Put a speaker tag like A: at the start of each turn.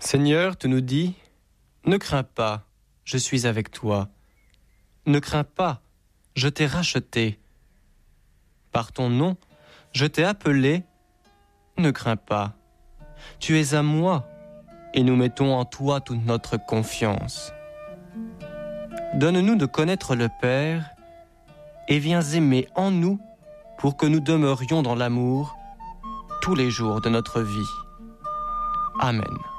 A: Seigneur, tu nous dis, ne crains pas, je suis avec toi. Ne crains pas, je t'ai racheté. Par ton nom, je t'ai appelé, ne crains pas. Tu es à moi, et nous mettons en toi toute notre confiance. Donne-nous de connaître le Père, et viens aimer en nous pour que nous demeurions dans l'amour tous les jours de notre vie. Amen.